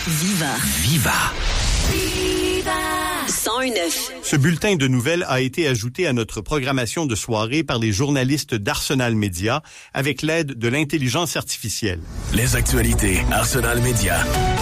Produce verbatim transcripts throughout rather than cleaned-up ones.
Viva. Viva. Viva. cent un neuf. Ce bulletin de nouvelles a été ajouté à notre programmation de soirée par les journalistes d'Arsenal Média avec l'aide de l'intelligence artificielle. Les actualités Arsenal Média.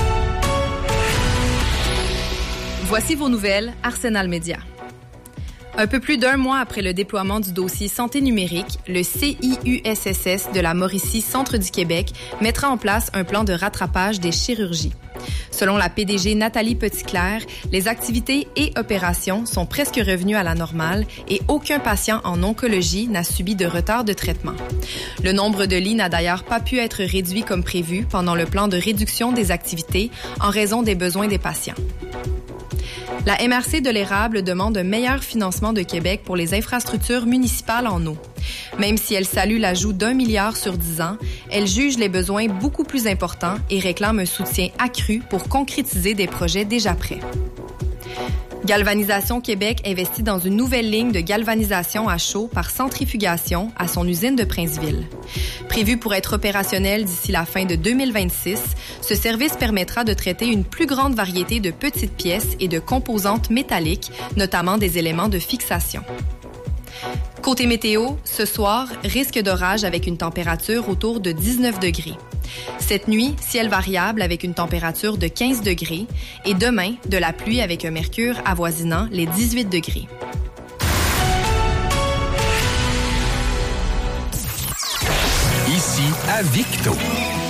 Voici vos nouvelles Arsenal Média. Un peu plus d'un mois après le déploiement du dossier santé numérique, le C I U S S S de la Mauricie Centre du Québec mettra en place un plan de rattrapage des chirurgies. Selon la P D G Nathalie Petitclerc, les activités et opérations sont presque revenues à la normale et aucun patient en oncologie n'a subi de retard de traitement. Le nombre de lits n'a d'ailleurs pas pu être réduit comme prévu pendant le plan de réduction des activités en raison des besoins des patients. La M R C de l'Érable demande un meilleur financement de Québec pour les infrastructures municipales en eau. Même si elle salue l'ajout d'un milliard sur dix ans, elle juge les besoins beaucoup plus importants et réclame un soutien accru pour concrétiser des projets déjà prêts. Galvanisation Québec investit dans une nouvelle ligne de galvanisation à chaud par centrifugation à son usine de Princeville. Prévu pour être opérationnel d'ici la fin de deux mille vingt-six, ce service permettra de traiter une plus grande variété de petites pièces et de composantes métalliques, notamment des éléments de fixation. Côté météo, ce soir, risque d'orage avec une température autour de dix-neuf degrés. Cette nuit, ciel variable avec une température de quinze degrés et demain, de la pluie avec un mercure avoisinant les dix-huit degrés. Ici à Victo.